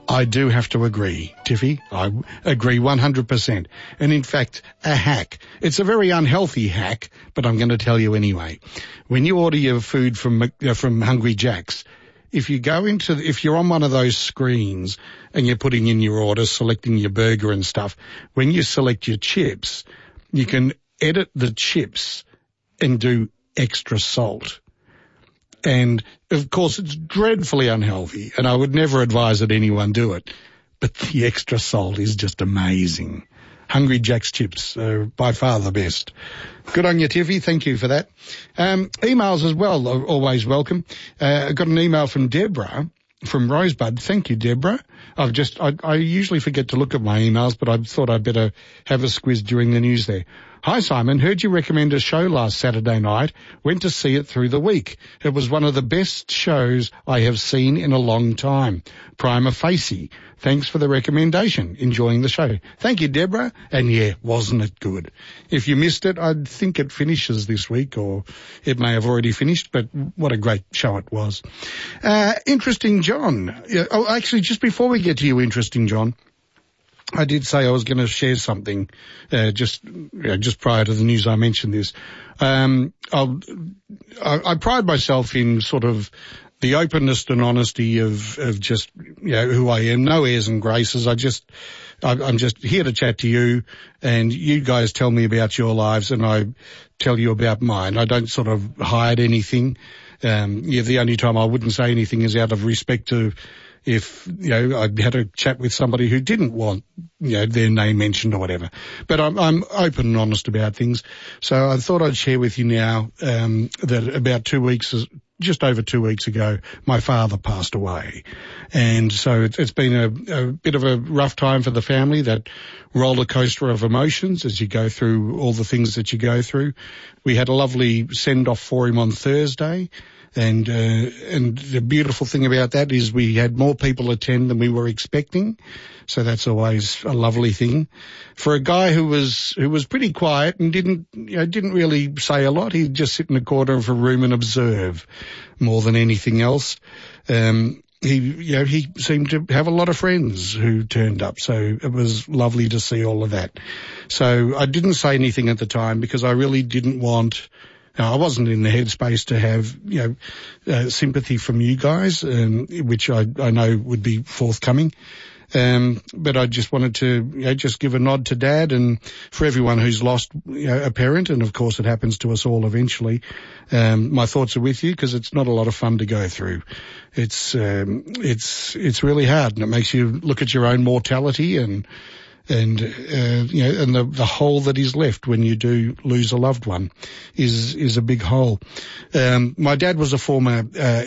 I do have to agree, Tiffy. I agree 100%. And in fact, a hack. It's a very unhealthy hack, but I'm going to tell you anyway. When you order your food from Hungry Jack's, if you're on one of those screens and you're putting in your order, selecting your burger and stuff, when you select your chips, you can edit the chips and do extra salt. And, of course, it's dreadfully unhealthy, and I would never advise that anyone do it. But the extra salt is just amazing. Hungry Jack's chips are by far the best. Good on you, Tiffy. Thank you for that. Emails as well are always welcome. I got an email from Deborah from Rosebud. Thank you, Deborah. I usually forget to look at my emails, but I thought I'd better have a squiz during the news there. Hi, Simon. Heard you recommend a show last Saturday night. Went to see it through the week. It was one of the best shows I have seen in a long time. Prima Facie. Thanks for the recommendation. Enjoying the show. Thank you, Deborah. And yeah, wasn't it good? If you missed it, I think it finishes this week, or it may have already finished, but what a great show it was. Interesting John. Actually, just before we get to you, Interesting John, I did say I was going to share something just prior to the news. I mentioned this. I pride myself in sort of the openness and honesty of just who I am. No airs and graces. I'm just here to chat to you, and you guys tell me about your lives, and I tell you about mine. I don't sort of hide anything. The only time I wouldn't say anything is out of respect to if, I had a chat with somebody who didn't want, their name mentioned or whatever. But I'm open and honest about things. So I thought I'd share with you now, that about just over 2 weeks ago, my father passed away. And so it's been a bit of a rough time for the family, that roller coaster of emotions as you go through all the things that you go through. We had a lovely send off for him on Thursday. And the beautiful thing about that is we had more people attend than we were expecting. So that's always a lovely thing. For a guy who was pretty quiet and didn't really say a lot, he'd just sit in a corner of a room and observe more than anything else. He seemed to have a lot of friends who turned up. So it was lovely to see all of that. So I didn't say anything at the time because I really didn't want, I wasn't in the headspace to have, sympathy from you guys, which I know would be forthcoming. But I just wanted to, just give a nod to Dad, and for everyone who's lost, a parent, and of course it happens to us all eventually. My thoughts are with you, because it's not a lot of fun to go through. It's really hard, and it makes you look at your own mortality and the hole that is left when you do lose a loved one is a big hole. My dad was a former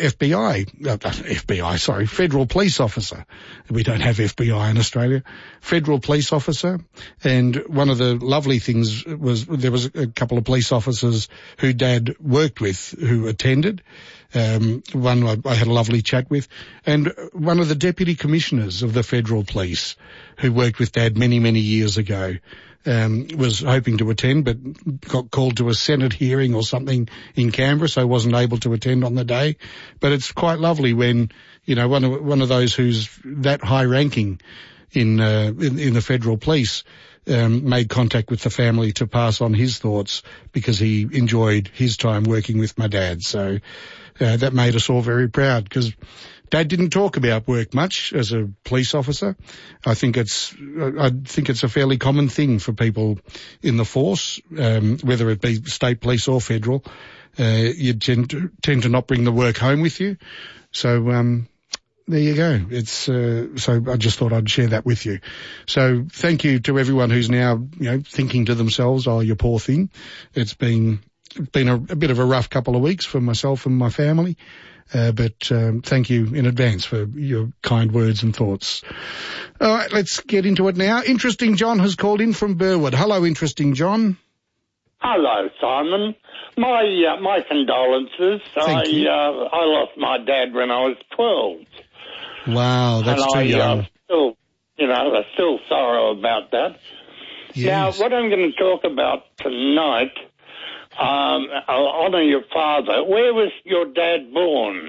federal police officer. We don't have FBI in Australia. Federal police officer. And one of the lovely things was there was a couple of police officers who Dad worked with who attended. One I had a lovely chat with, and one of the deputy commissioners of the federal police who worked with Dad many, many years ago, was hoping to attend, but got called to a Senate hearing or something in Canberra, so wasn't able to attend on the day. But it's quite lovely when, one of those who's that high ranking in the federal police, made contact with the family to pass on his thoughts because he enjoyed his time working with my dad. So that made us all very proud, because Dad didn't talk about work much as a police officer. I think it's a fairly common thing for people in the force, whether it be state police or federal. You tend to not bring the work home with you. So, there you go. So I just thought I'd share that with you. So thank you to everyone who's now, thinking to themselves, oh, you poor thing. It's been a bit of a rough couple of weeks for myself and my family. But thank you in advance for your kind words and thoughts. All right, let's get into it now. Interesting John has called in from Burwood. Hello, Interesting John. Hello, Simon. My condolences. I lost my dad when I was 12. Wow, that's too young. I still sorrow about that. Yes. Now, what I'm going to talk about tonight, I'll honour your father. Where was your dad born?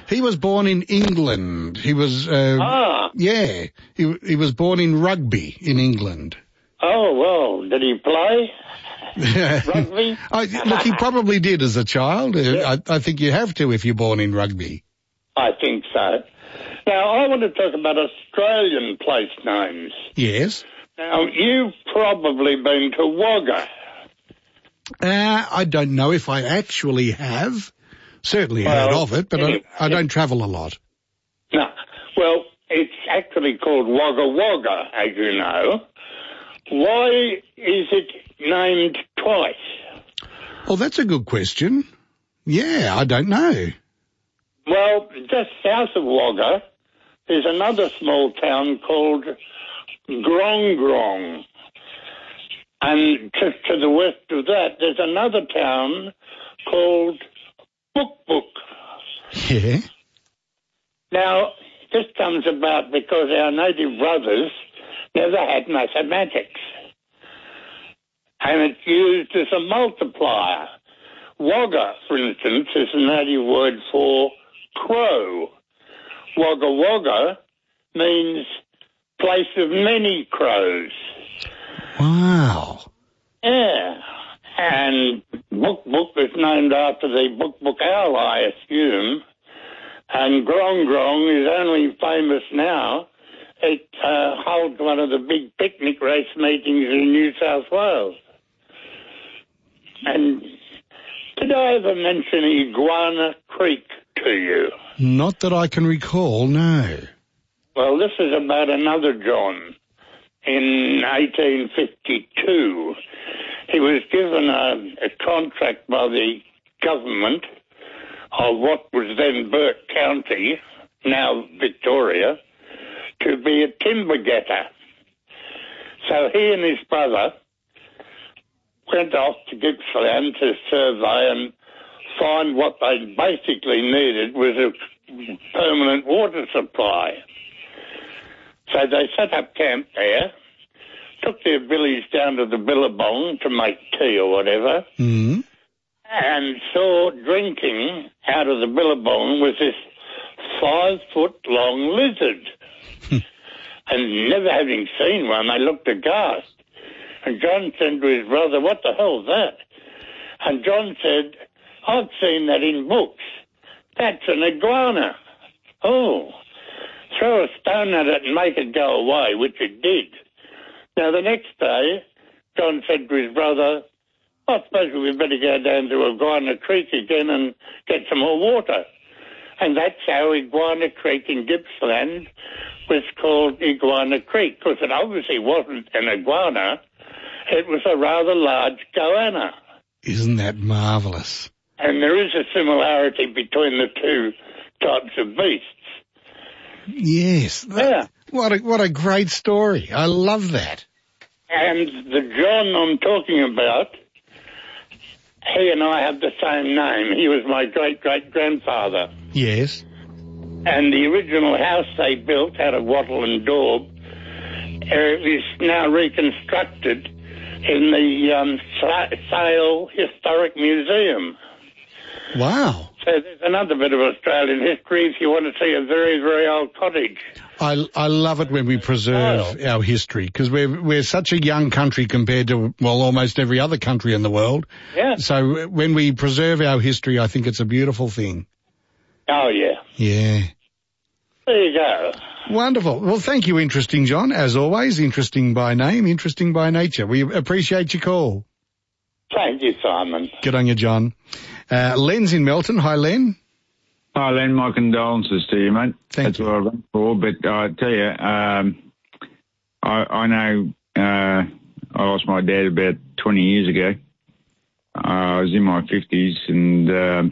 He was born in England. He was, yeah, he was born in Rugby in England. Oh, well, did he play rugby? Look, he probably did as a child. Yeah. I think you have to if you're born in Rugby. I think so. Now, I want to talk about Australian place names. Yes. Now, you've probably been to Wagga. I don't know if I actually have. Certainly heard of it, but I don't travel a lot. No. Well, it's actually called Wagga Wagga, as you know. Why is it named twice? Well, that's a good question. Yeah, I don't know. Well, just south of Wagga, there's another small town called Grong Grong. And just to the west of that, there's another town called Book Book. Yeah. Now, this comes about because our native brothers never had mathematics. And it's used as a multiplier. Wagga, for instance, is a native word for crow. Wagga Wagga means place of many crows. Wow. Yeah. And Book Book is named after the Book Book owl, I assume. And Grong Grong is only famous now. It holds one of the big picnic race meetings in New South Wales. And did I ever mention Iguana Creek to you? Not that I can recall, no. Well, this is about another John. In 1852, he was given a contract by the government of what was then Burke County, now Victoria, to be a timber getter. So he and his brother went off to Gippsland to survey and find what they basically needed was a permanent water supply. So they set up camp there, took their billies down to the Billabong to make tea or whatever, and saw drinking out of the Billabong was this 5-foot-long lizard. And never having seen one, they looked aghast. And John said to his brother, "What the hell's that?" And John said, "I've seen that in books. That's an iguana." Oh, throw a stone at it and make it go away, which it did. Now, the next day, John said to his brother, "I suppose we better go down to Iguana Creek again and get some more water." And that's how Iguana Creek in Gippsland was called Iguana Creek, because it obviously wasn't an iguana. It was a rather large goanna. Isn't that marvellous? And there is a similarity between the two types of beasts. Yes. Yeah. What a great story. I love that. And the John I'm talking about, he and I have the same name. He was my great-great-grandfather. Yes. And the original house they built out of wattle and daub is now reconstructed in the Sale Historic Museum. Wow. So there's another bit of Australian history if you want to see a very, very old cottage. I love it when we preserve our history, because we're such a young country compared to, well, almost every other country in the world. Yeah. So when we preserve our history, I think it's a beautiful thing. Oh, yeah. Yeah. There you go. Wonderful. Well, thank you, Interesting John. As always, interesting by name, interesting by nature. We appreciate your call. Thank you, Simon. Good on you, John. Len's in Melton. Hi, Len. Hi, Len. My condolences to you, mate. Thank you. That's what I rang for. But I tell you, I know I lost my dad about 20 years ago. I was in my 50s, and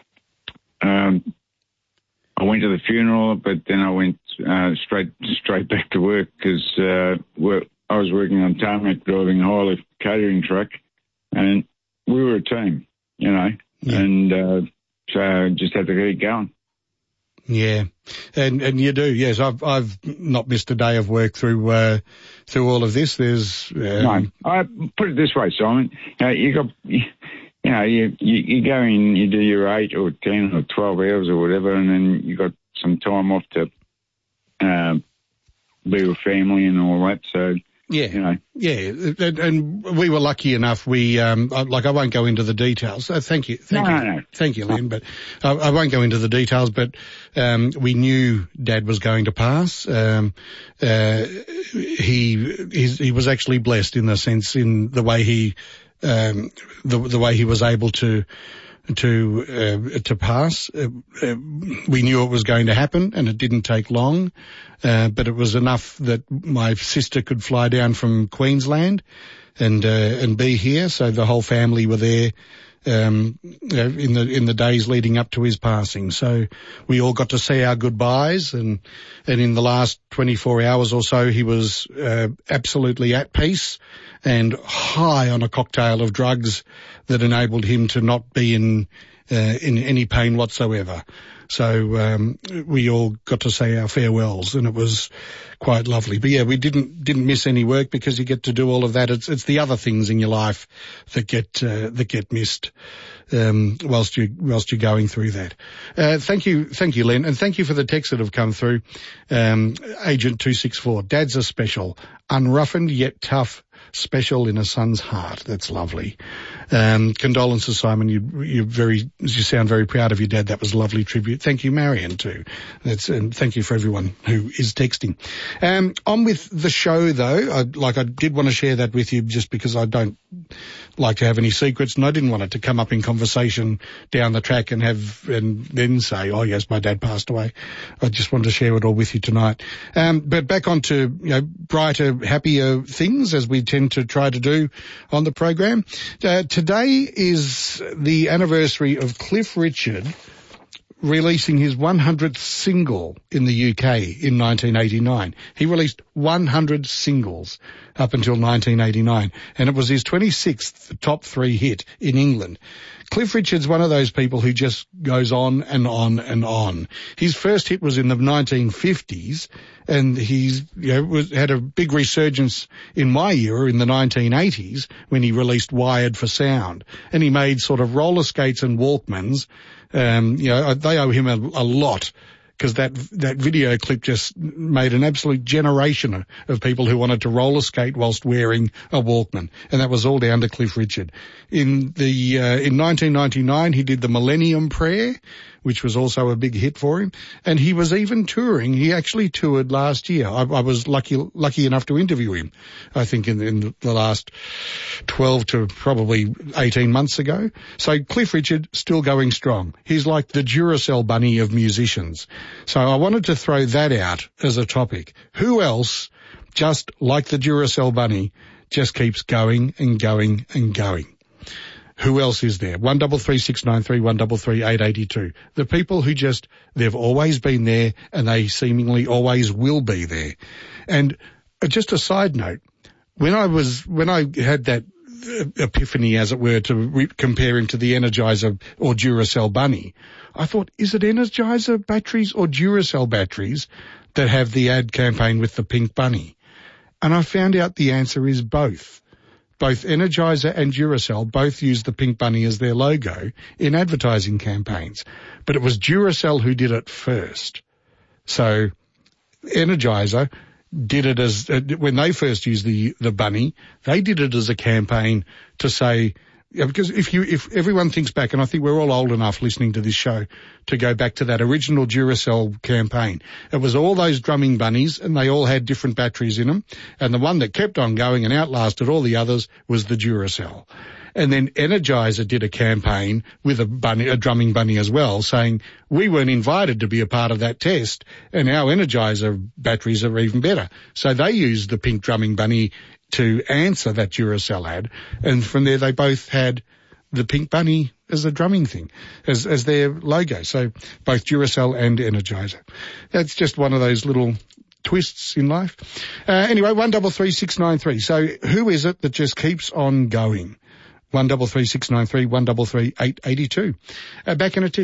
I went to the funeral, but then I went straight back to work because I was working on tarmac, driving a high-lift catering truck, and we were a team, you know, and so I just had to keep going. Yeah, and you do, yes. I've not missed a day of work through all of this. There's no, I put it this way, Simon. You you know, you go in, you do your 8 or 10 or 12 hours or whatever, and then you got some time off to be with family and all that. So, yeah, you know. Yeah, and we were lucky enough. We, I won't go into the details. Thank you. Thank you, Len, but I won't go into the details, but we knew Dad was going to pass. He was actually blessed in the sense, in the way he, the way he was able to pass. We knew it was going to happen, and it didn't take long, but it was enough that my sister could fly down from Queensland and be here. So the whole family were there in the days leading up to his passing. So we all got to say our goodbyes, and in the last 24 hours or so, he was absolutely at peace and high on a cocktail of drugs that enabled him to not be in any pain whatsoever. So we all got to say our farewells, and it was quite lovely. But yeah, we didn't miss any work, because you get to do all of that. It's the other things in your life that get missed whilst you're going through that. Thank you, Len, and thank you for the texts that have come through. Agent 264, Dad's a special, unroughened yet tough. Special in a son's heart. That's lovely. Condolences, Simon. You sound very proud of your dad. That was a lovely tribute. Thank you, Marion, too. And thank you for everyone who is texting. On with the show, though. I did want to share that with you, just because I don't like to have any secrets, and I didn't want it to come up in conversation down the track and then say, oh yes, my dad passed away. I just wanted to share it all with you tonight. But back onto, brighter, happier things, as we tend to try to do on the program. Today is the anniversary of Cliff Richard releasing his 100th single in the UK in 1989. He released 100 singles up until 1989, and it was his 26th top 3 hit in England. Cliff Richard's one of those people who just goes on and on and on. His first hit was in the 1950s, and he's had a big resurgence in my era in the 1980s when he released Wired for Sound, and he made sort of roller skates and Walkmans. They owe him a lot, because that video clip just made an absolute generation of people who wanted to roller skate whilst wearing a Walkman, and that was all down to Cliff Richard. In 1999, he did the Millennium Prayer, which was also a big hit for him, and he was even touring. He actually toured last year. I was lucky enough to interview him, I think in the last 12 to probably 18 months ago. So Cliff Richard still going strong. He's like the Duracell bunny of musicians. So I wanted to throw that out as a topic. Who else, just like the Duracell bunny, just keeps going and going and going? Who else is there? 133693, 133882. The people who they've always been there, and they seemingly always will be there. And just a side note, when I had that epiphany, as it were, to compare him to the Energizer or Duracell bunny, I thought, is it Energizer batteries or Duracell batteries that have the ad campaign with the pink bunny? And I found out the answer is both. Both Energizer and Duracell both use the pink bunny as their logo in advertising campaigns. But it was Duracell who did it first. So Energizer did it as, when they first used the bunny, they did it as a campaign to say, because if everyone thinks back, and I think we're all old enough listening to this show to go back to that original Duracell campaign, it was all those drumming bunnies, and they all had different batteries in them, and the one that kept on going and outlasted all the others was the Duracell. And then Energizer did a campaign with a drumming bunny as well, saying we weren't invited to be a part of that test, and our Energizer batteries are even better. So they used the pink drumming bunny to answer that Duracell ad, and from there they both had the pink bunny as a drumming thing, as their logo. So both Duracell and Energizer. That's just one of those little twists in life. Anyway, 133693. So who is it that just keeps on going? 133693, 133882. Back in a tick.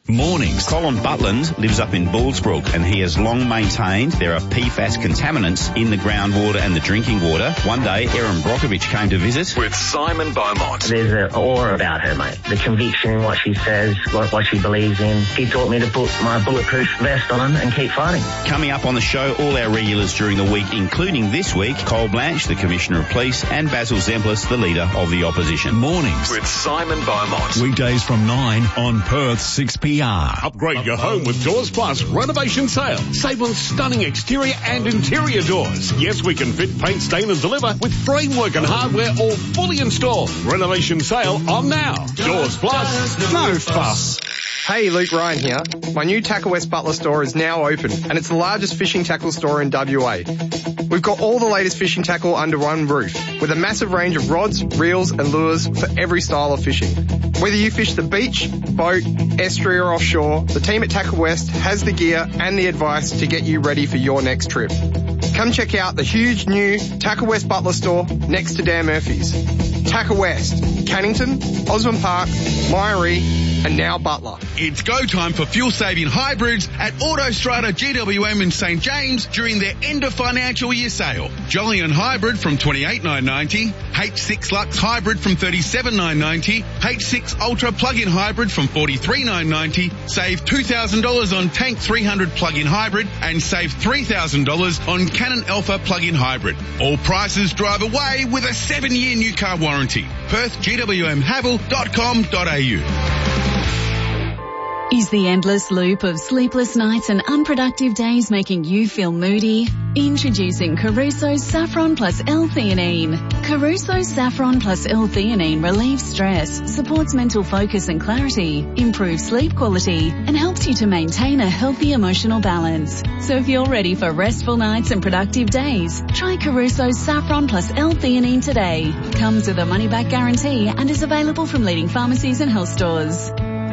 Mornings. Colin Butland lives up in Bullsbrook and he has long maintained there are PFAS contaminants in the groundwater and the drinking water. One day, Erin Brockovich came to visit. With Simon Beaumont. There's an aura about her, mate. The conviction in what she says, what she believes in. She taught me to put my bulletproof vest on and keep fighting. Coming up on the show, all our regulars during the week, including this week, Cole Blanche, the Commissioner of Police, and Basil Zemplis, the Leader of the Opposition. Mornings. With Simon Beaumont. Weekdays from 9 on Perth 6PR. Upgrade your home with Doors Plus renovation sale. Save on stunning exterior and interior doors. Yes, we can fit, paint, stain and deliver with framework and hardware all fully installed. Renovation sale on now. Doors Plus, no fuss. Hey, Luke Ryan here. My new Tackle West Butler store is now open and it's the largest fishing tackle store in WA. We've got all the latest fishing tackle under one roof with a massive range of rods, reels and lures for every style of fishing. Whether you fish the beach, boat, estuary or offshore, the team at Tackle West has the gear and the advice to get you ready for your next trip. Come check out the huge new Tackle West Butler store next to Dan Murphy's. Tackle West, Cannington, Osborne Park, Myrie, and now Butler. It's go time for fuel-saving hybrids at Autostrada GWM in St James during their end of financial year sale. Jolyon Hybrid from $28,990, H6 Lux Hybrid from $37,990, H6 Ultra Plug-in Hybrid from $43,990, save $2,000 on Tank 300 Plug-in Hybrid and save $3,000 on Canon Alpha Plug-in Hybrid. All prices drive away with a 7-year new car warranty. Perth, gwmhavel.com.au. Is the endless loop of sleepless nights and unproductive days making you feel moody? Introducing Caruso's Saffron Plus L-Theanine. Caruso's Saffron Plus L-Theanine relieves stress, supports mental focus and clarity, improves sleep quality, and helps you to maintain a healthy emotional balance. So if you're ready for restful nights and productive days, try Caruso's Saffron Plus L-Theanine today. Comes with a money-back guarantee and is available from leading pharmacies and health stores.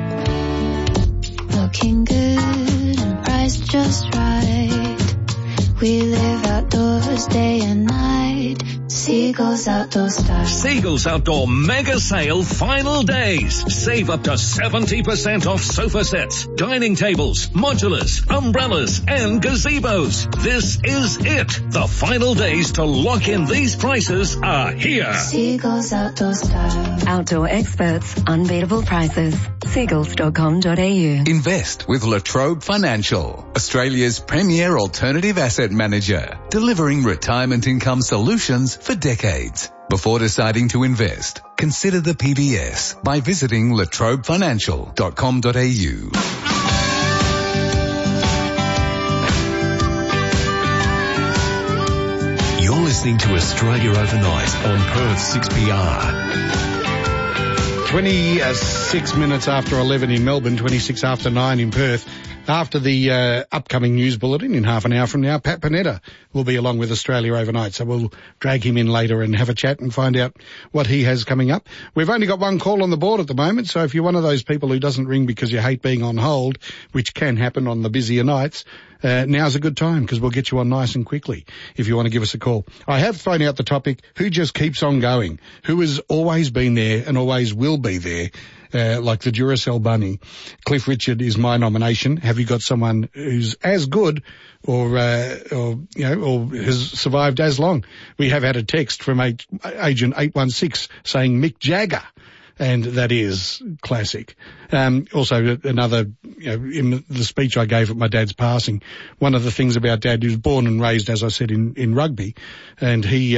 Looking good and priced just right. We live outdoors day and night. Seagulls Outdoor Style. Seagulls Outdoor Mega Sale Final Days. Save up to 70% off sofa sets, dining tables, modulars, umbrellas and gazebos. This is it. The final days to lock in these prices are here. Seagulls Outdoor Style. Outdoor experts, unbeatable prices. Seagulls.com.au. Invest with Latrobe Financial, Australia's premier alternative asset manager, delivering retirement income solutions for decades. Before deciding to invest, consider the PBS by visiting latrobefinancial.com.au. You're listening to Australia Overnight on Perth 6PR. 26 minutes after 11 in Melbourne, 26 after 9 in Perth. After the upcoming news bulletin in half an hour from now, Pat Panetta will be along with Australia Overnight, so we'll drag him in later and have a chat and find out what he has coming up. We've only got one call on the board at the moment, so if you're one of those people who doesn't ring because you hate being on hold, which can happen on the busier nights, now's a good time because we'll get you on nice and quickly if you want to give us a call. I have thrown out the topic, who just keeps on going? Who has always been there and always will be there? Like the Duracell bunny. Cliff Richard is my nomination. Have you got someone who's as good or has survived as long? We have had a text from Agent 816 saying Mick Jagger. And that is classic. Also another, in the speech I gave at my dad's passing, one of the things about Dad, he was born and raised, as I said, in Rugby, and he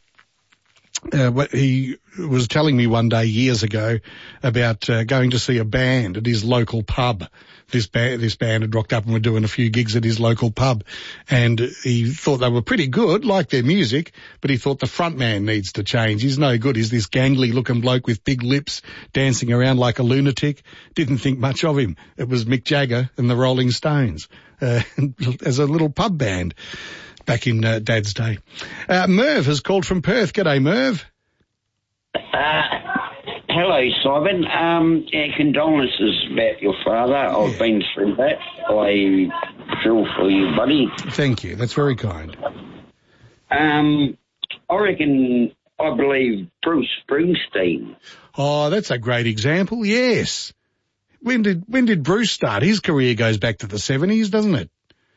was telling me one day years ago about going to see a band at his local pub. This band had rocked up and were doing a few gigs at his local pub, and he thought they were pretty good, liked their music, but he thought the front man needs to change. He's no good. He's this gangly looking bloke with big lips dancing around like a lunatic. Didn't think much of him. It was Mick Jagger and the Rolling Stones as a little pub band back in Dad's day. Merv has called from Perth. G'day, Merv. Hello, Simon. Condolences about your father. Yeah. I've been through that. I feel for you, buddy. Thank you. That's very kind. I believe Bruce Springsteen. Oh, that's a great example. Yes. when did Bruce start? His career goes back to the 70s, doesn't it?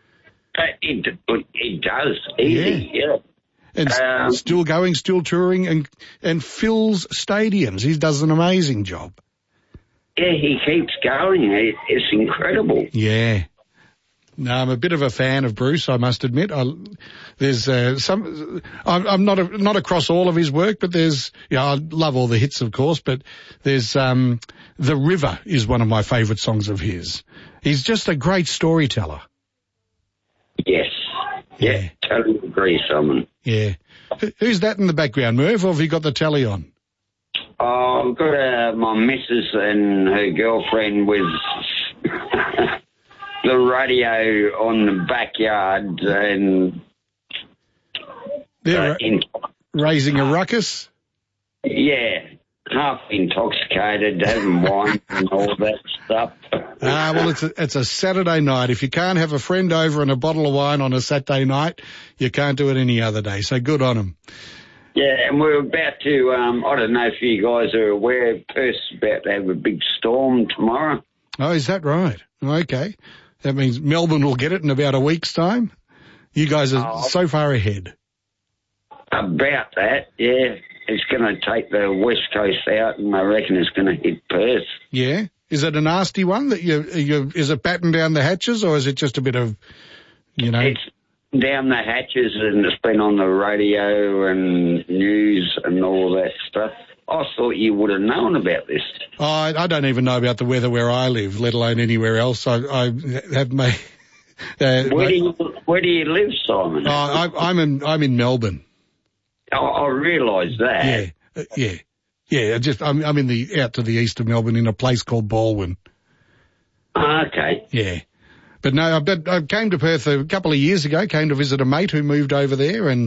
It does. Easy, yeah. And still going, still touring, and fills stadiums. He does an amazing job. Yeah, he keeps going. It's incredible. Yeah. No, I'm a bit of a fan of Bruce, I must admit. There's some. I'm not across all of his work, but there's. Yeah, I love all the hits, of course. But there's The River is one of my favourite songs of his. He's just a great storyteller. Yes. Yeah, totally agree, Simon. Yeah. Who's that in the background, Merv, or have you got the telly on? Oh, I've got my missus and her girlfriend with the radio on the backyard, and they're raising a ruckus? Yeah, half intoxicated, having wine and all that stuff. Well, it's a Saturday night. If you can't have a friend over and a bottle of wine on a Saturday night, you can't do it any other day. So good on them. Yeah, and we're about to, I don't know if you guys are aware, Perth's about to have a big storm tomorrow. Oh, is that right? Okay. That means Melbourne will get it in about a week's time? You guys are so far ahead. About that, yeah. It's going to take the West Coast out, and I reckon it's going to hit Perth. Yeah? Is it a nasty one that is it batten down the hatches, or is it just a bit of, It's down the hatches, and it's been on the radio and news and all that stuff. I thought you would have known about this. Oh, I don't even know about the weather where I live, let alone anywhere else. I have my... where do you live, Simon? I'm in Melbourne. I realise that. Yeah. I'm out to the east of Melbourne in a place called Baldwin. Okay. Yeah. But no, I came to Perth a couple of years ago, came to visit a mate who moved over there, and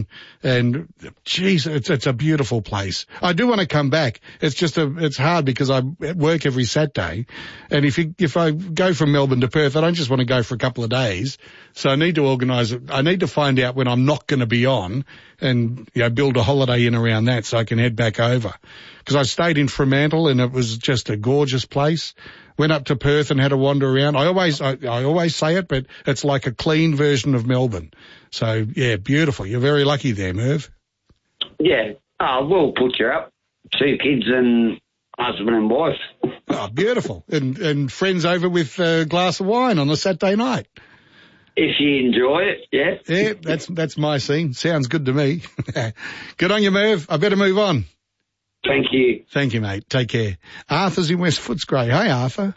geez, it's a beautiful place. I do want to come back. It's just it's hard because I work every Saturday, and if I go from Melbourne to Perth, I don't just want to go for a couple of days. So I need to organise it. I need to find out when I'm not going to be on, and build a holiday in around that so I can head back over. Because I stayed in Fremantle, and it was just a gorgeous place. Went up to Perth and had a wander around. I always say it, but it's like a clean version of Melbourne. So, yeah, beautiful. You're very lucky there, Merv. Yeah. We'll put you up. 2 kids and husband and wife. Oh, beautiful. And friends over with a glass of wine on a Saturday night. If you enjoy it, yeah. Yeah, that's my scene. Sounds good to me. Good on you, Merv. I better move on. Thank you. Thank you, mate. Take care. Arthur's in West Footscray. Hey, Arthur.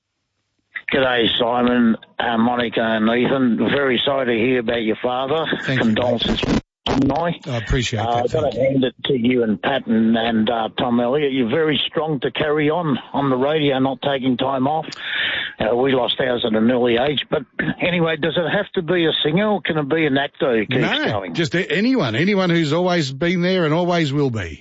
G'day, Simon, Monica and Ethan. Very sorry to hear about your father. Condolences. I appreciate that. I've got to hand it to you and Pat and Tom Elliott. You're very strong to carry on the radio, not taking time off. We lost ours at an early age. But anyway, does it have to be a singer or can it be an actor who keeps going? Just anyone who's always been there and always will be.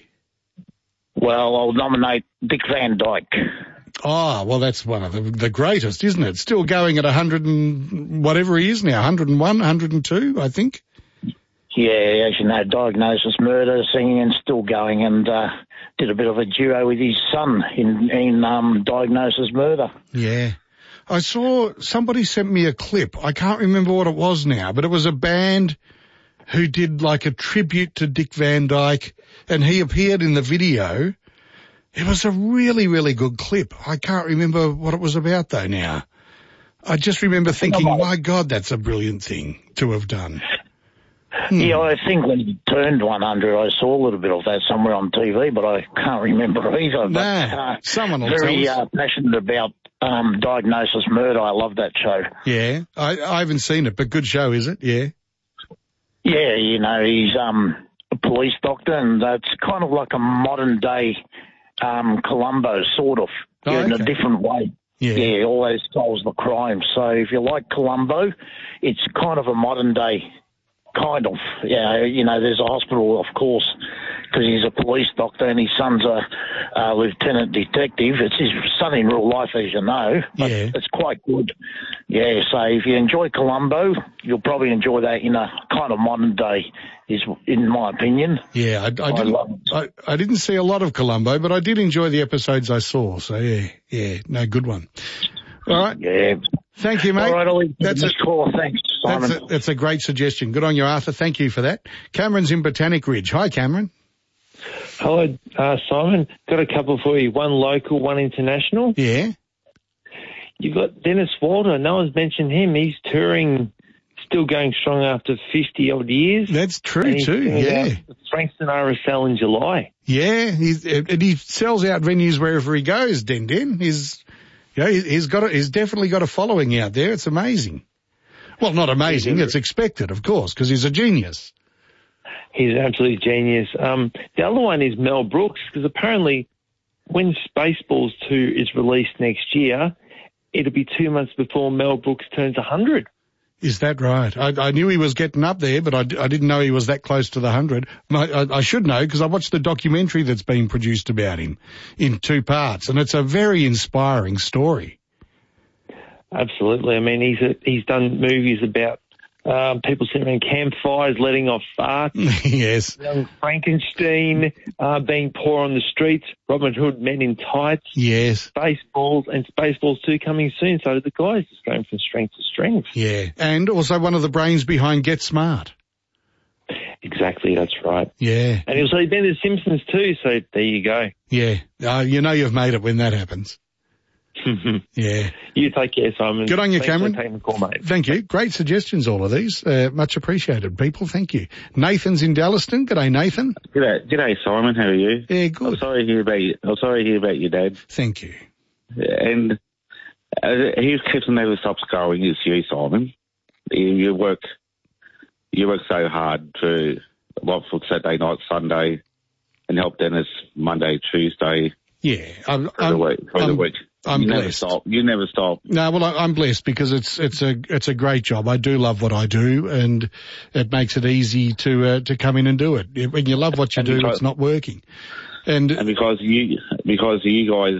Well, I'll nominate Dick Van Dyke. Oh, well, that's one of the greatest, isn't it? Still going at 100 and whatever he is now, 101, 102, I think. Yeah, as you know, Diagnosis Murder, singing and still going, and did a bit of a duo with his son in Diagnosis Murder. Yeah. I saw somebody sent me a clip. I can't remember what it was now, but it was a band who did like a tribute to Dick Van Dyke, and he appeared in the video. It was a really, really good clip. I can't remember what it was about though now. I just remember thinking, my God, that's a brilliant thing to have done. Yeah, I think when he turned 100, I saw a little bit of that somewhere on TV, but I can't remember either. But, someone will very tell us. Passionate about Diagnosis Murder. I love that show. Yeah, I haven't seen it, but good show, is it? Yeah. Yeah, you know, he's a police doctor, and it's kind of like a modern-day Columbo, sort of, in a different way. Yeah, always solves the crime. So if you like Columbo, it's kind of a modern-day kind of. Yeah, you know, there's a hospital, of course, because he's a police doctor and his son's lieutenant detective. It's his son in real life, as you know. But yeah. It's quite good. Yeah, so if you enjoy Columbo, you'll probably enjoy that in a kind of modern day, is in my opinion. Yeah, I didn't see a lot of Columbo, but I did enjoy the episodes I saw. So, yeah, no, good one. All right. Yeah. Thank you, mate. All right, I'll leave that's a call. Thanks, Simon. That's a great suggestion. Good on you, Arthur. Thank you for that. Cameron's in Botanic Ridge. Hi, Cameron. Hello, Simon. Got a couple for you. One local, one international. Yeah. You've got Dennis Walter. No one's mentioned him. He's touring, still going strong after 50-odd years. That's true, too, yeah. Frankston RSL in July. Yeah, he sells out venues wherever he goes, Den. He's definitely got a following out there. It's amazing. Well, not amazing. It's expected, of course, because he's a genius. He's an absolute genius. The other one is Mel Brooks, because apparently when Spaceballs 2 is released next year, it'll be 2 months before Mel Brooks turns 100. Is that right? I knew he was getting up there, but I didn't know he was that close to the 100. I should know, because I watched the documentary that's been produced about him in 2 parts, and it's a very inspiring story. Absolutely. I mean, he's done movies about people sitting around campfires, letting off farts. Yes. Young Frankenstein, being poor on the streets. Robin Hood, Men in Tights. Yes. Spaceballs and Spaceballs 2 coming soon. So the guy's just going from strength to strength. Yeah. And also one of the brains behind Get Smart. Exactly, that's right. Yeah. And he's been to The Simpsons too, so there you go. Yeah. You know you've made it when that happens. Yeah. You take care, Simon. Good on you, Cameron. Thanks for taking the call, mate. Thank you. Great suggestions, all of these. Much appreciated, people. Thank you. Nathan's in Dallaston. G'day, Nathan. G'day, Simon. How are you? Yeah, good. I'm sorry to hear about your dad. Thank you. And he keeps never stops going. It's you, Simon. You work so hard to for Saturday night, Sunday, and help Dennis Monday, Tuesday. Yeah, for the week. You never stop. No, well, I'm blessed because it's a great job. I do love what I do, and it makes it easy to come in and do it. When you love what you do, it's not working. And because you guys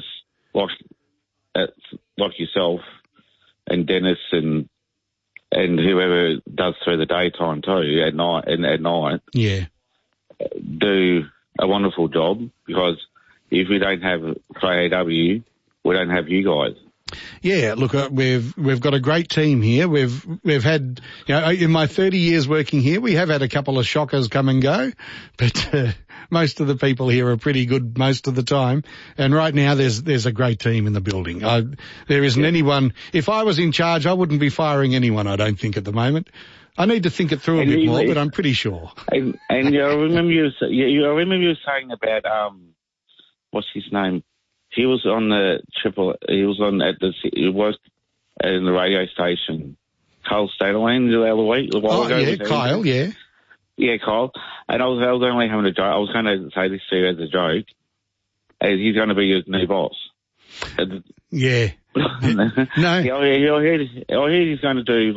like yourself and Dennis and whoever does through the daytime too at night. Yeah. Do a wonderful job, because if we don't have 3AW, we don't have you guys. Yeah, look, we've got a great team here. We've had, in my 30 years working here, we have had a couple of shockers come and go, but most of the people here are pretty good most of the time. And right now there's a great team in the building. There isn't anyone. If I was in charge, I wouldn't be firing anyone, I don't think, at the moment. I need to think it through a bit more, but I'm pretty sure. And I remember you saying about what's his name? He was on the he worked in the radio station. Kyle Stateland the other week. Kyle, yeah. Yeah, Kyle. And I was only having a joke. I was going to say this to you as a joke. He's going to be your new boss. Yeah. No. I heard he's going to do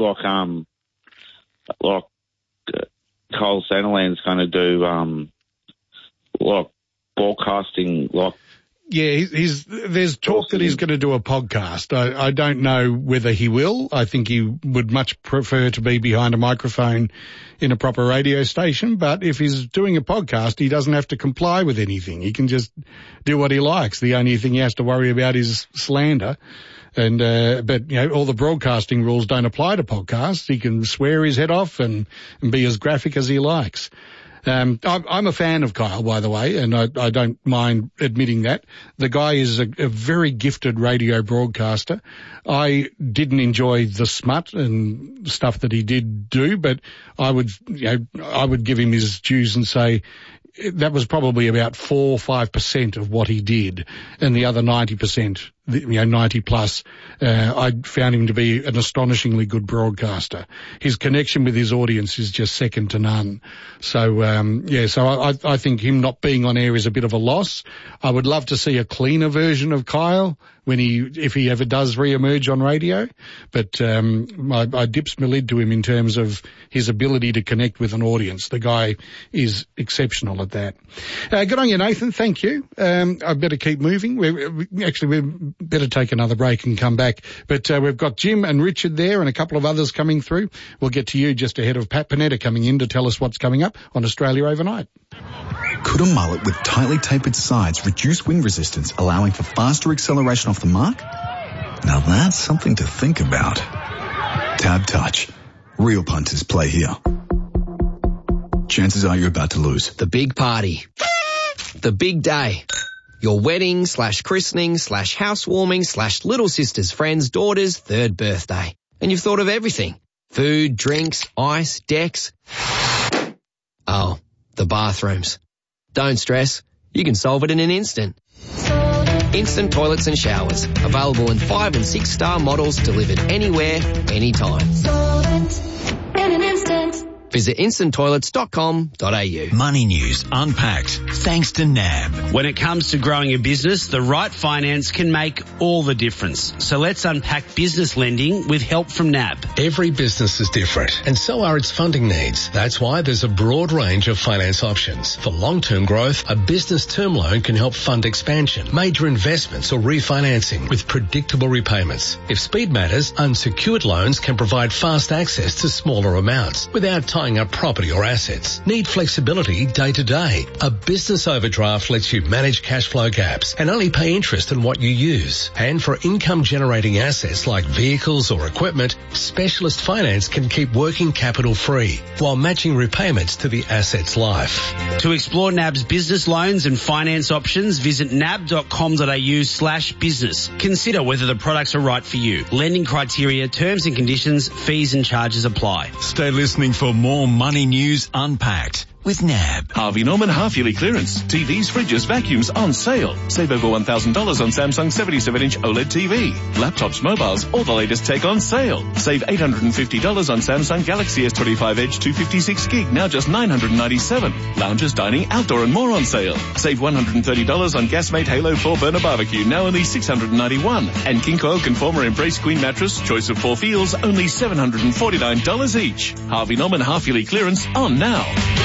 like Kyle Stateland's going to do like broadcasting, like. Yeah, there's talk that he's going to do a podcast. I don't know whether he will. I think he would much prefer to be behind a microphone in a proper radio station. But if he's doing a podcast, he doesn't have to comply with anything. He can just do what he likes. The only thing he has to worry about is slander. And, but all the broadcasting rules don't apply to podcasts. He can swear his head off and be as graphic as he likes. I'm a fan of Kyle, by the way, and I don't mind admitting that. The guy is a very gifted radio broadcaster. I didn't enjoy the smut and stuff that he did do, but I would give him his dues and say that was probably about 4 or 5% of what he did, and the other 90% 90 plus, I found him to be an astonishingly good broadcaster. His connection with his audience is just second to none. So, I think him not being on air is a bit of a loss. I would love to see a cleaner version of Kyle if he ever does re-emerge on radio. But I dips my lid to him in terms of his ability to connect with an audience. The guy is exceptional at that. Good on you, Nathan. Thank you. I better keep moving. We better take another break and come back. But we've got Jim and Richard there and a couple of others coming through. We'll get to you just ahead of Pat Panetta coming in to tell us what's coming up on Australia Overnight. Could a mullet with tightly tapered sides reduce wind resistance, allowing for faster acceleration off the mark? Now that's something to think about. Tab Touch. Real punters play here. Chances are you're about to lose. The big party. The big day. Your wedding / christening / housewarming / little sister's friend's daughter's 3rd birthday. And you've thought of everything. Food, drinks, ice, decks. Oh, the bathrooms. Don't stress. You can solve it in an instant. Instant toilets and showers. Available in 5- and 6-star models delivered anywhere, anytime. Solvent in an instant. Visit instanttoilets.com.au. Money News Unpacked, thanks to NAB. When it comes to growing a business, the right finance can make all the difference. So let's unpack business lending with help from NAB. Every business is different, and so are its funding needs. That's why there's a broad range of finance options. For long-term growth, a business term loan can help fund expansion, major investments or refinancing with predictable repayments. If speed matters, unsecured loans can provide fast access to smaller amounts without tying up property or assets. Need flexibility day to day. A business overdraft lets you manage cash flow gaps and only pay interest on what you use. And for income generating assets like vehicles or equipment, specialist finance can keep working capital free while matching repayments to the asset's life. To explore NAB's business loans and finance options, visit nab.com.au/business. Consider whether the products are right for you. Lending criteria, terms and conditions, fees and charges apply. Stay listening for more Money News Unpacked with NAB. Harvey Norman half-yearly clearance. TVs, fridges, vacuums on sale. Save over $1,000 on Samsung 77-inch OLED TV. Laptops, mobiles, all the latest tech on sale. Save $850 on Samsung Galaxy S25 Edge 256 gig, now just $997. Lounges, dining, outdoor and more on sale. Save $130 on Gasmate Halo 4 burner barbecue, now only $691. And King Coil Conformer Embrace Queen mattress, choice of 4 feels, only $749 each. Harvey Norman half-yearly clearance on now.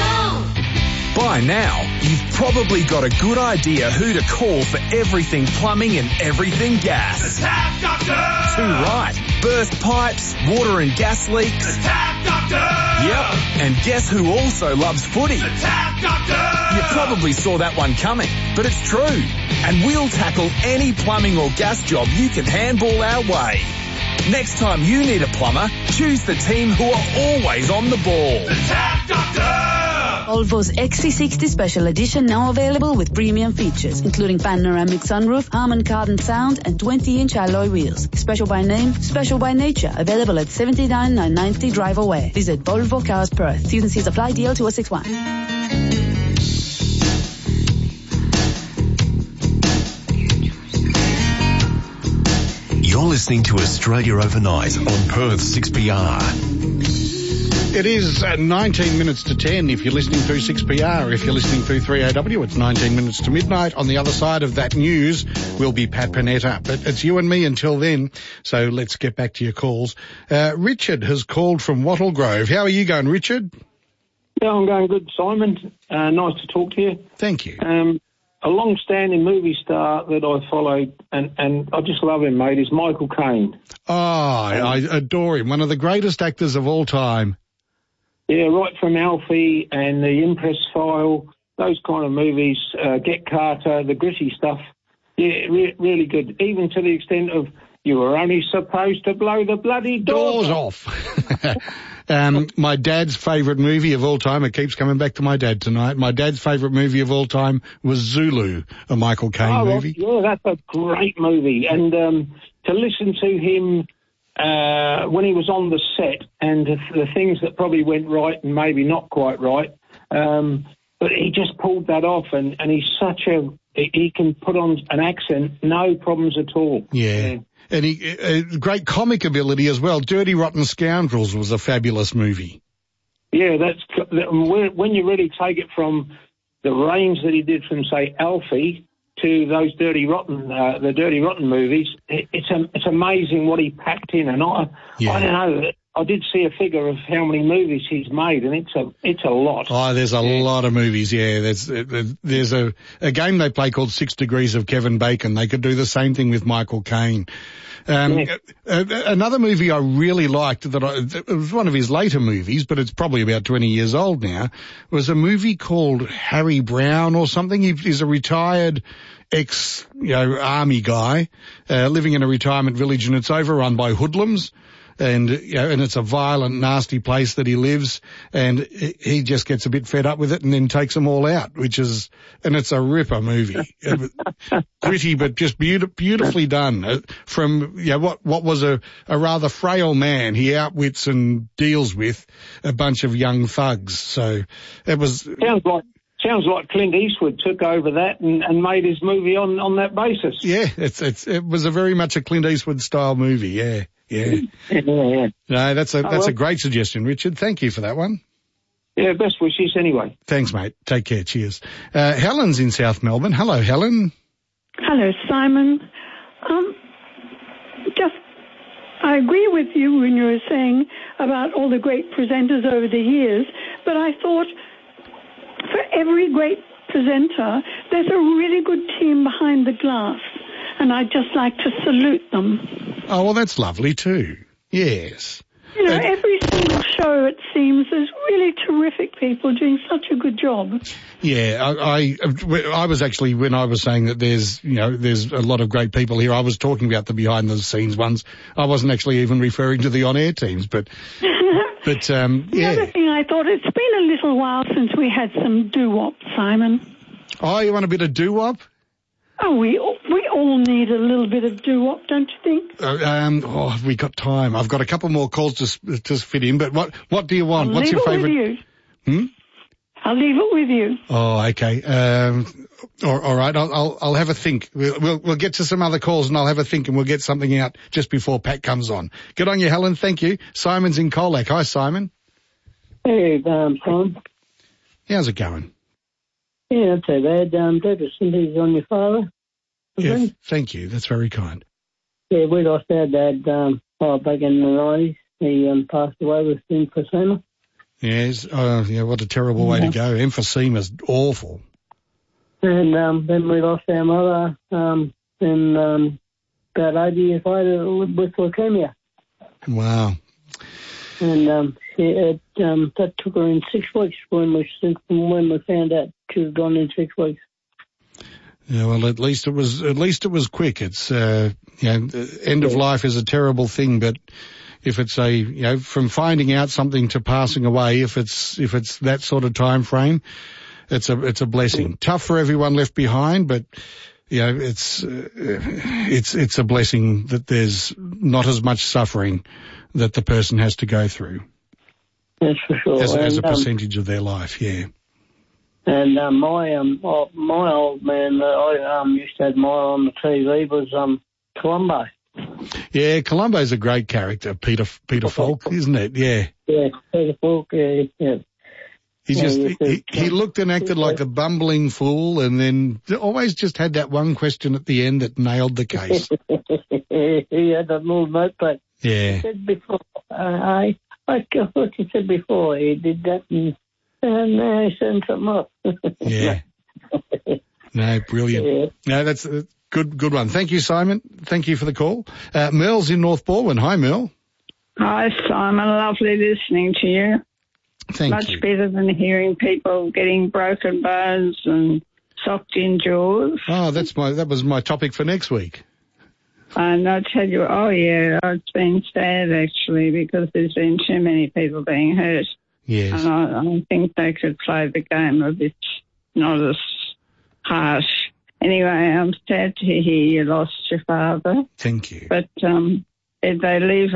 By now, you've probably got a good idea who to call for everything plumbing and everything gas. The Tap Doctor! Too right. Burst pipes, water and gas leaks. The Tap Doctor! Yep. And guess who also loves footy? The Tap Doctor! You probably saw that one coming, but it's true. And we'll tackle any plumbing or gas job you can handball our way. Next time you need a plumber, choose the team who are always on the ball. The Tap Doctor! Volvo's XC60 Special Edition now available with premium features, including panoramic sunroof, Harman Kardon sound, and 20-inch alloy wheels. Special by name, special by nature. Available at $79,990 drive away. Visit Volvo Cars Perth. T's and C's apply. DL 2061. You're listening to Australia Overnight on Perth 6PR. It is 19 minutes to 10 if you're listening through 6PR. If you're listening through 3AW, it's 19 minutes to midnight. On the other side of that news will be Pat Panetta. But it's you and me until then, so let's get back to your calls. Richard has called from Wattle Grove. How are you going, Richard? Yeah, I'm going good, Simon. Nice to talk to you. Thank you. A long-standing movie star that I followed, and I just love him, mate, is Michael Caine. Oh, I adore him. One of the greatest actors of all time. Yeah, right from Alfie and The Impress File, those kind of movies, Get Carter, the gritty stuff. Yeah, really good, even to the extent of you were only supposed to blow the bloody doors off. My dad's favourite movie of all time, it keeps coming back to my dad tonight, my dad's favourite movie of all time was Zulu, a Michael Caine movie. Yeah, that's a great movie. And to listen to him when he was on the set and the things that probably went right and maybe not quite right, but he just pulled that off, and he's such a he can put on an accent, no problems at all. Yeah. And he great comic ability as well. Dirty Rotten Scoundrels was a fabulous movie. Yeah, when you really take it from the range that he did from, say, Alfie to those Dirty Rotten movies, it's amazing what he packed in. And I don't know, I did see a figure of how many movies he's made, and it's a lot. Oh, there's a lot of movies. Yeah, there's a game they play called 6 Degrees of Kevin Bacon. They could do the same thing with Michael Caine. Another movie I really liked it was one of his later movies, but it's probably about 20 years old now, was a movie called Harry Brown or something. He's a retired army guy, living in a retirement village, and it's overrun by hoodlums. And it's a violent, nasty place that he lives, and he just gets a bit fed up with it and then takes them all out, and it's a ripper movie. Gritty, but just beautifully done. From, what was a rather frail man, he outwits and deals with a bunch of young thugs. So it was... Sounds like Clint Eastwood took over that and made his movie on that basis. Yeah, it was a very much a Clint Eastwood style movie, yeah. No, that's a great suggestion, Richard. Thank you for that one. Yeah, best wishes anyway. Thanks, mate. Take care. Cheers. Helen's in South Melbourne. Hello, Helen. Hello, Simon. I agree with you when you were saying about all the great presenters over the years, but I thought for every great presenter, there's a really good team behind the glass, and I'd just like to salute them. Oh, well, that's lovely too. Yes. Every single show, it seems, there's really terrific people doing such a good job. Yeah, I was actually, when I was saying that there's a lot of great people here, I was talking about the behind-the-scenes ones. I wasn't actually even referring to the on-air teams, but yeah. The other thing I thought, it's been a little while since we had some doo-wop, Simon. Oh, you want a bit of doo-wop? Oh, we all need a little bit of doo-wop, don't you think? Have we got time? I've got a couple more calls to fit in, but what do you want? What's your favourite? I'll leave it with you. I'll leave it with you. Oh, okay. All right. I'll have a think. We'll get to some other calls and I'll have a think and we'll get something out just before Pat comes on. Good on you, Helen. Thank you. Simon's in Colac. Hi, Simon. Hey, Tom. How's it going? Yeah, not too bad. Deborah Cindy's on your father. Yeah, thank you. That's very kind. Yeah, we lost our dad back in the 90s. He passed away with emphysema. Yes. What a terrible way to go. Emphysema's awful. And then we lost our mother in about 8 years later with leukemia. Wow. And that took her in 6 weeks when we found out she was gone in 6 weeks. Yeah, well, at least it was quick. It's end of life is a terrible thing, but if it's from finding out something to passing away, if it's that sort of time frame, it's a blessing. Tough for everyone left behind, but it's a blessing that there's not as much suffering that the person has to go through. That's for sure. As a percentage of their life, yeah. And my old man I used to admire on the TV was Columbo. Yeah, Columbo's a great character, Peter Falk, isn't it? Yeah. Yeah, Peter Falk. Yeah. He looked and acted like a bumbling fool, and then always just had that one question at the end that nailed the case. He had that little notepad. Yeah. He said before, I what he said before, he did that and now he sent something up. Yeah. No, brilliant. Yeah. No, that's a good one. Thank you, Simon. Thank you for the call. Merle's in North Balwyn. Hi, Merle. Hi, Simon. Lovely listening to you. Thank Much you. better than hearing people getting broken bones and socked in jaws. Oh, that was my topic for next week. And I tell you, it's been sad actually because there's been too many people being hurt. Yes. And I think they could play the game a bit not as harsh. Anyway, I'm sad to hear you lost your father. Thank you. But they leave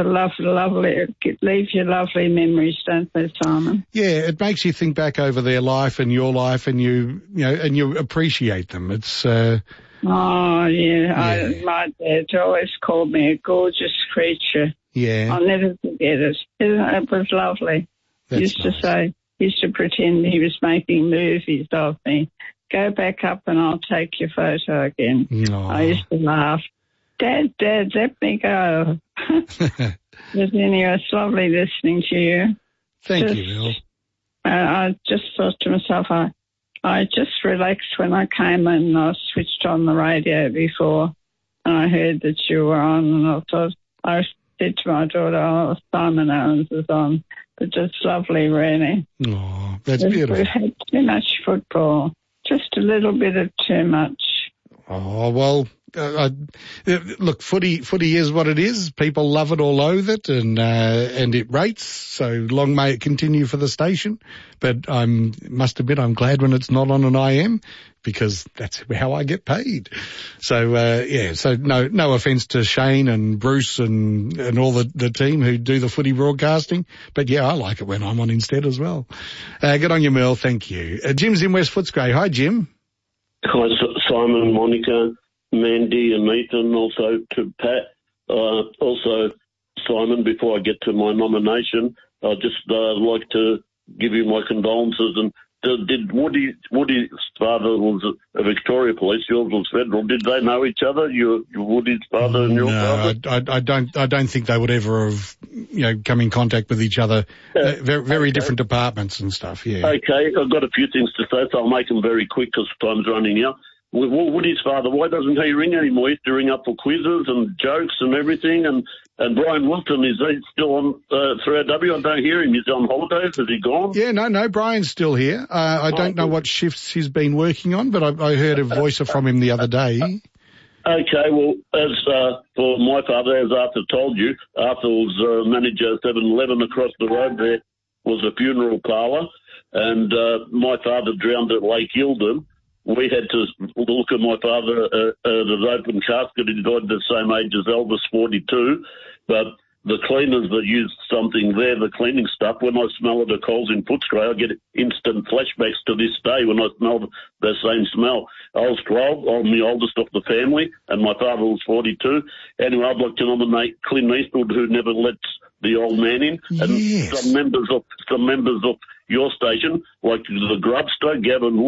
leave you lovely memories, don't they, Simon? Yeah, it makes you think back over their life and your life, and you appreciate them. It's. Oh yeah, my dad always called me a gorgeous creature. Yeah, I'll never forget it. It was lovely. That's Used to pretend he was making movies of me. Go back up and I'll take your photo again. Aww. I used to laugh. Dad, let me go. But anyway, it's lovely listening to you. Thank you, Bill. I just thought to myself, I just relaxed when I came in and I switched on the radio before and I heard that you were on, and I said to my daughter, Simon Owens is on. But it's lovely, really. Oh, that's beautiful. We've had too much football. Just a little bit of too much. Oh, well, look, footy is what it is. People love it or loathe it, and it rates. So long may it continue for the station. But I must admit, I'm glad when it's not on an IM, because that's how I get paid. So, so no offence to Shane and Bruce and all the team who do the footy broadcasting. But yeah, I like it when I'm on instead as well. Good on you, Merle. Thank you. Jim's in West Footscray. Hi, Jim. Hi, Simon, Monica, Mandy and Ethan, also to Pat. Also, Simon, before I get to my nomination, I'd just like to give you my condolences. And did Woody's father was a Victoria Police, yours was Federal. Did they know each other, your Woody's father and your father? I don't think they would ever have, come in contact with each other. Very different departments and stuff, yeah. Okay, I've got a few things to say, so I'll make them very quick because time's running out. Woody's father, why doesn't he ring anymore? He used to ring up for quizzes and jokes and everything. And Brian Wilton, is he still on 3AW? I don't hear him. He's on holidays. Has he gone? Yeah, no, Brian's still here. I don't know what shifts he's been working on, but I heard a voice from him the other day. Okay, well, as for my father, as Arthur told you, Arthur was manager of 7-Eleven across the road. There was a funeral parlour, and my father drowned at Lake Eildon. We had to look at my father at an open casket. He died the same age as Elvis, 42. But the cleaners that used something there, the cleaning stuff, when I smell it at Coles in Footscray, I get instant flashbacks to this day when I smell the same smell. I was 12. I'm the oldest of the family, and my father was 42. Anyway, I'd like to nominate Clint Eastwood, who never lets the old man in, and some members of your station, like the Grubster, Gavin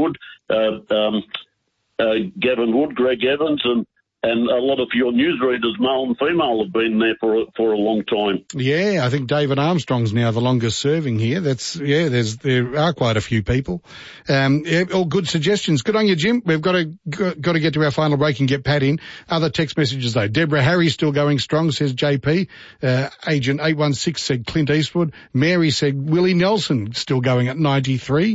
Wood, Greg Evans, and a lot of your newsreaders, male and female, have been there for a long time. Yeah, I think David Armstrong's now the longest serving here. There are quite a few people. All good suggestions. Good on you, Jim. We've got to get to our final break and get Pat in. Other text messages though. Deborah Harry's still going strong, says JP. Agent 816 said Clint Eastwood. Mary said Willie Nelson still going at 93.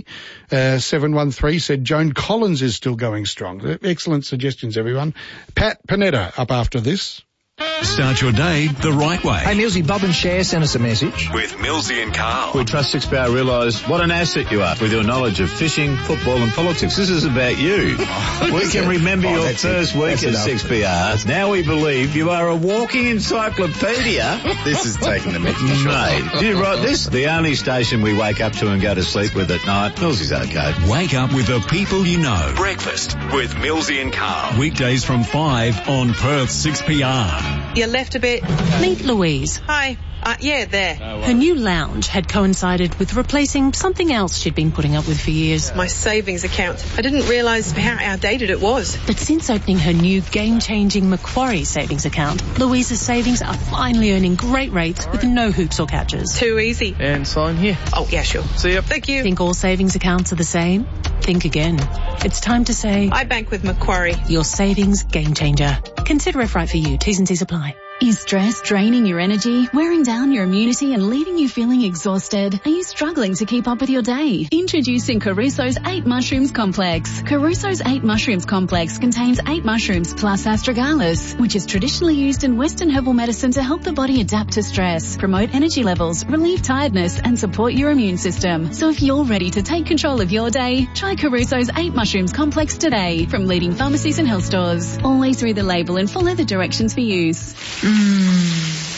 713 said Joan Collins is still going strong. Excellent suggestions, everyone. Pat Panetta up after this. Start your day the right way. Hey, Millsy, Bob and Cher sent us a message. With Millsy and Carl. We trust 6PR realise what an asset you are with your knowledge of fishing, football and politics. This is about you. We can remember your first week at 6PR. Now we believe you are a walking encyclopedia. This is taking the message. Mate, did you write this? The only station we wake up to and go to sleep with at night. Millsy's okay. Wake up with the people you know. Breakfast with Millsy and Carl. Weekdays from 5 on Perth 6PR. You left a bit. Meet Louise. Hi. There. Her new lounge had coincided with replacing something else she'd been putting up with for years. My savings account. I didn't realise how outdated it was. But since opening her new game-changing Macquarie savings account, Louise's savings are finally earning great rates with no hoops or catches. Too easy. And sign here. Oh, yeah, sure. See ya. Thank you. Think all savings accounts are the same? Think again. It's time to say... I bank with Macquarie. Your savings game changer. Consider if right for you. T's and C's apply. Is stress draining your energy, wearing down your immunity and leaving you feeling exhausted? Are you struggling to keep up with your day? Introducing Caruso's 8 Mushrooms Complex. Caruso's 8 Mushrooms Complex contains 8 mushrooms plus astragalus, which is traditionally used in Western herbal medicine to help the body adapt to stress, promote energy levels, relieve tiredness and support your immune system. So if you're ready to take control of your day, try Caruso's 8 Mushrooms Complex today from leading pharmacies and health stores. Always read the label and follow the directions for use.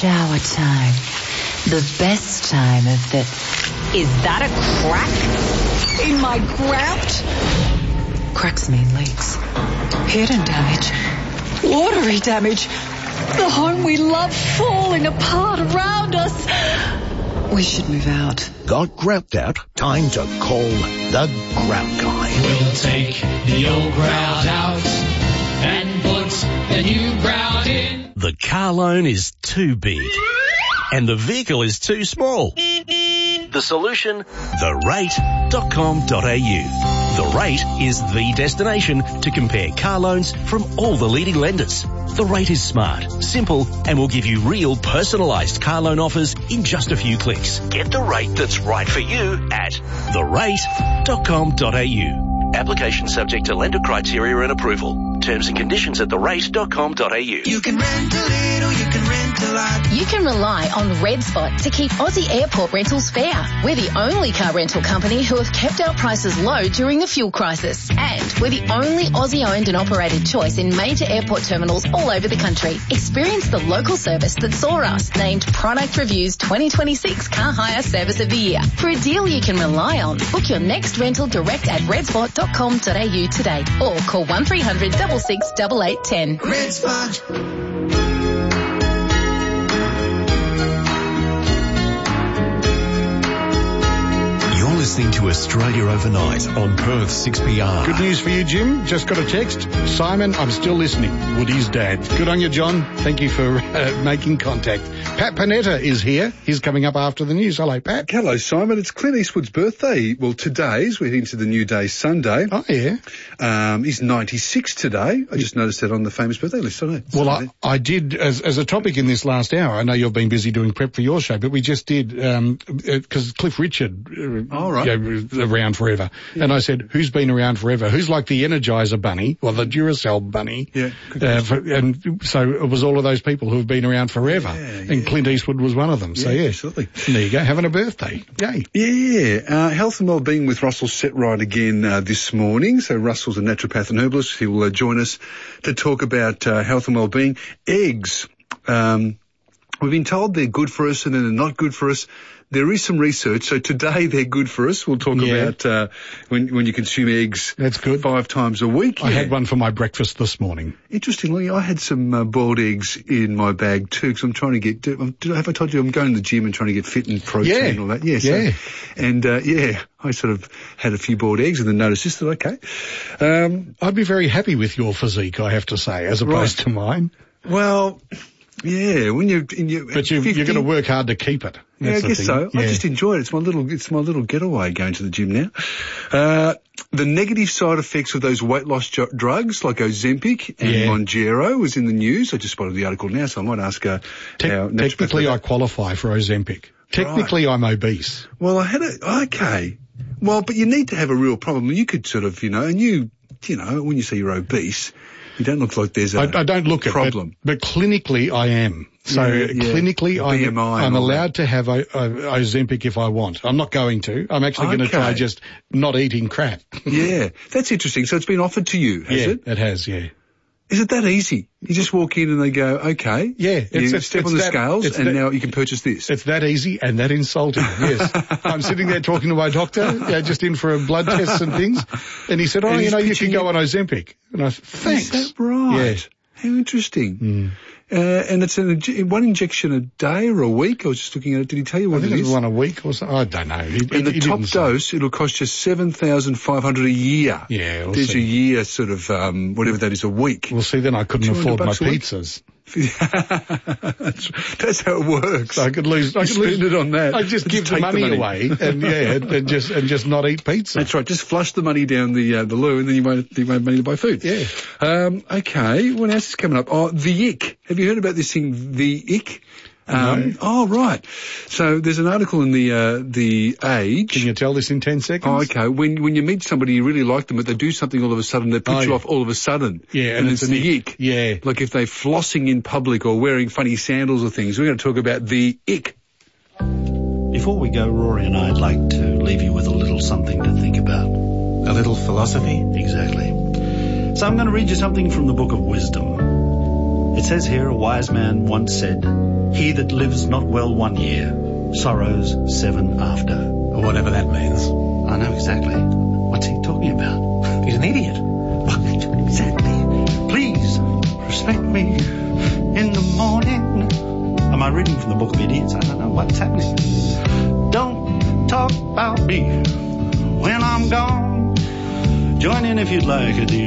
shower time. The best time of the... Is that a crack in my grout? Cracks mean leaks. Hidden damage. Watery damage. The home we love falling apart around us. We should move out. Got grout out? Time to call the Grout Guy. We'll take the old grout out and put the new grout in. The car loan is too big and the vehicle is too small. The solution? therate.com.au. The Rate is the destination to compare car loans from all the leading lenders. The Rate is smart, simple, and will give you real personalised car loan offers in just a few clicks. Get the rate that's right for you at therate.com.au. Application subject to lender criteria and approval. Terms and conditions at therate.com.au. You can rent a little, you can rent a lot. You can rely on Red Spot to keep Aussie airport rentals fair. We're the only car rental company who have kept our prices low during the fuel crisis. And we're the only Aussie-owned and operated choice in major airport terminals all over the country. Experience the local service that saw us named Product Review's 2026 Car Hire Service of the Year. For a deal you can rely on, book your next rental direct at redspot.com.au today or call 1300 66 8810. Red Spot. You're listening to Australia Overnight on Perth 6PR. Good news for you, Jim. Just got a text. Simon, I'm still listening. Woody's dad. Good on you, John. Thank you for making contact. Pat Panetta is here. He's coming up after the news. Hello, Pat. Hello, Simon. It's Clint Eastwood's birthday. Well, today's. We're into the new day, Sunday. Oh, yeah. He's 96 today. I just noticed that on the famous birthday list. I know. Well, I did, as a topic in this last hour, I know you've been busy doing prep for your show, but we just did, because Cliff Richard, around forever. Yeah. And I said, who's been around forever? Who's like the Energizer Bunny or the Duracell Bunny? Yeah. And so it was all of those people who have been around forever. Yeah. And Clint Eastwood was one of them. So, yeah. Absolutely. There you go, having a birthday. Yay. Yeah. Health and Wellbeing with Russell set right again this morning. So Russell's a naturopath and herbalist. He will join us to talk about health and wellbeing. Eggs. We've been told they're good for us and then they're not good for us. There is some research. So today they're good for us. We'll talk about when you consume eggs. That's good. 5 times a week. I had one for my breakfast this morning. Interestingly, I had some boiled eggs in my bag too because I'm trying to get... Have I told you I'm going to the gym and trying to get fit and protein and all that? I sort of had a few boiled eggs and then noticed this. Okay. I'd be very happy with your physique, I have to say, as opposed to mine. Well... Yeah, when you're in your... But you're going to work hard to keep it. That's I guess so. Yeah. I just enjoy it. It's my little getaway going to the gym now. The negative side effects of those weight loss drugs like Ozempic and Mounjaro was in the news. I just spotted the article now, so I might ask technically, I qualify for Ozempic. Technically, I'm obese. Well, okay. Well, but you need to have a real problem. You could sort of, and when you say you're obese... You don't look like there's a I don't look problem. But clinically I am. So clinically I'm allowed to have Ozempic if I want. I'm not going to. I'm actually going to try just not eating crap. Yeah. That's interesting. So it's been offered to you, has it? It has, yeah. Is it that easy? You just walk in and they go, okay. Yeah. You step on the scales and now you can purchase this. It's that easy and that insulting, yes. I'm sitting there talking to my doctor, just in for a blood tests and things. And he said, you can go on Ozempic. And I said, thanks. Is that right? Yeah. How interesting. And it's one injection a day or a week? I was just looking at it. Did he tell you what it is? I think it's one a week or something. I don't know. And the top dose, it'll cost you $7,500 a year. Yeah, There's a year sort of, whatever that is, a week. Well, see, then I couldn't afford my pizzas. That's how it works. I could lose it on that. I just give the money away and just not eat pizza. That's right. Just flush the money down the loo and then you won't have money to buy food. Yeah. Okay. What else is coming up? Oh, the ick. Have you heard about this thing, the ick? No. Oh, right. So there's an article in the Age. Can you tell this in 10 seconds? Oh, okay. When you meet somebody, you really like them, but they do something all of a sudden, they put you off all of a sudden. Yeah. And it's the ick. Yeah. Like if they're flossing in public or wearing funny sandals or things. We're going to talk about the ick. Before we go, Rory and I'd like to leave you with a little something to think about. A little philosophy? Exactly. So I'm going to read you something from the Book of Wisdom. It says here, a wise man once said, He that lives not well 1 year, sorrows 7 after. Or whatever that means. I know exactly. What's he talking about? He's an idiot. Exactly. Please respect me in the morning. Am I reading from the Book of Idiots? I don't know what's happening. Don't talk about me when I'm gone. Join in if you'd like, dear.